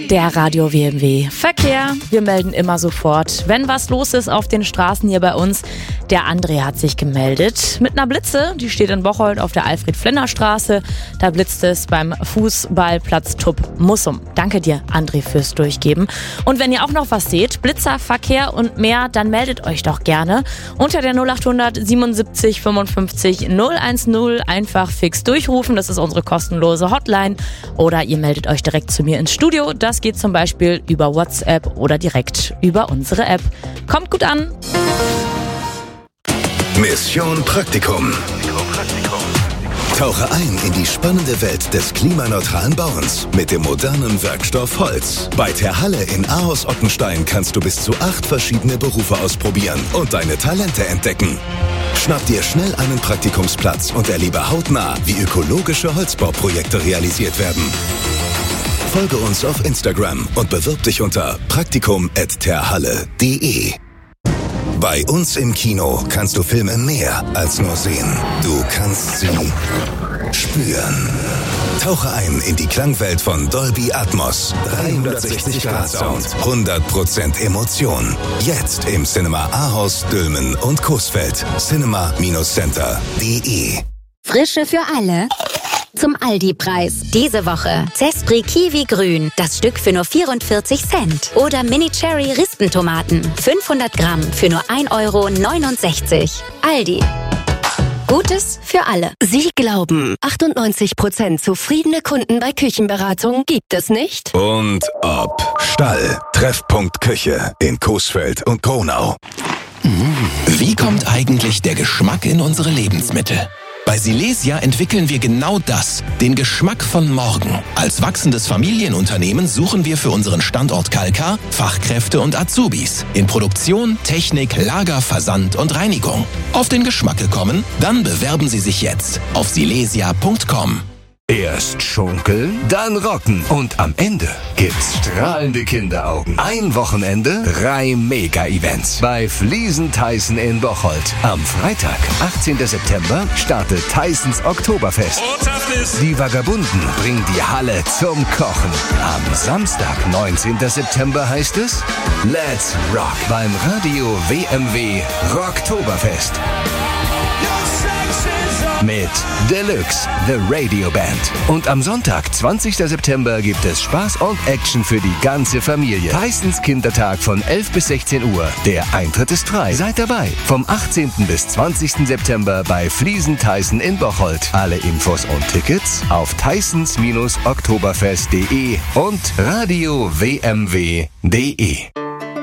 Der Radio WMW Verkehr. Wir melden immer sofort, wenn was los ist auf den Straßen hier bei uns. Der André hat sich gemeldet mit einer Blitze. Die steht in Bocholt auf der Alfred-Flenner-Straße. Da blitzt es beim Fußballplatz Tupp-Mussum. Danke dir, André, fürs Durchgeben. Und wenn ihr auch noch was seht, Blitzer, Verkehr und mehr, dann meldet euch doch gerne unter der 0800 77 55 010. Einfach fix durchrufen. Das ist unsere kostenlose Hotline. Oder ihr meldet euch direkt zu mir ins Studio. Das geht zum Beispiel über WhatsApp oder direkt über unsere App. Kommt gut an! Mission Praktikum. Tauche ein in die spannende Welt des klimaneutralen Bauens mit dem modernen Werkstoff Holz. Bei Terhalle in Ahaus-Ottenstein kannst du bis zu 8 verschiedene Berufe ausprobieren und deine Talente entdecken. Schnapp dir schnell einen Praktikumsplatz und erlebe hautnah, wie ökologische Holzbauprojekte realisiert werden. Folge uns auf Instagram und bewirb dich unter praktikum@terhalle.de. Bei uns im Kino kannst du Filme mehr als nur sehen. Du kannst sie spüren. Tauche ein in die Klangwelt von Dolby Atmos. 360 Grad Sound, 100% Emotion. Jetzt im Cinema Ahaus, Dülmen und Coesfeld. cinema-center.de. Frische für alle. Zum Aldi-Preis. Diese Woche Zespri Kiwi Grün, das Stück für nur 44 Cent. Oder Mini Cherry Rispentomaten, 500 Gramm für nur 1,69 €. Aldi. Gutes für alle. Sie glauben, 98% zufriedene Kunden bei Küchenberatung gibt es nicht? Und ob. Stall. Treffpunkt Küche in Coesfeld und Kronau. Wie kommt eigentlich der Geschmack in unsere Lebensmittel? Bei Silesia entwickeln wir genau das, den Geschmack von morgen. Als wachsendes Familienunternehmen suchen wir für unseren Standort Kalkar Fachkräfte und Azubis in Produktion, Technik, Lager, Versand und Reinigung. Auf den Geschmack gekommen? Dann bewerben Sie sich jetzt auf silesia.com. Erst schunkeln, dann rocken und am Ende gibt's strahlende Kinderaugen. Ein Wochenende, 3 Mega-Events bei Fliesen Tyson in Bocholt. Am Freitag, 18. September, startet Tysons Oktoberfest. Die Vagabunden bringen die Halle zum Kochen. Am Samstag, 19. September heißt es Let's Rock beim Radio WMW Rocktoberfest. Mit Deluxe, The Radio Band. Und am Sonntag, 20. September, gibt es Spaß und Action für die ganze Familie. Tysons Kindertag von 11 bis 16 Uhr. Der Eintritt ist frei. Seid dabei. Vom 18. bis 20. September bei Fliesen Tyson in Bocholt. Alle Infos und Tickets auf tysons-oktoberfest.de und radio-wmw.de.